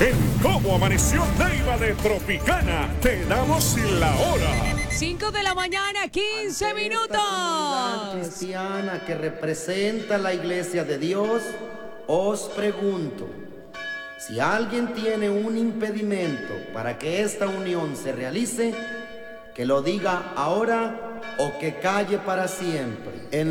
En Cómo Amaneció Neiva de Tropicana, te damos la hora. 5 de la mañana, 15 minutos. Esta comunidad cristiana que representa la Iglesia de Dios, os pregunto, si alguien tiene un impedimento para que esta unión se realice, que lo diga ahora o que calle para siempre.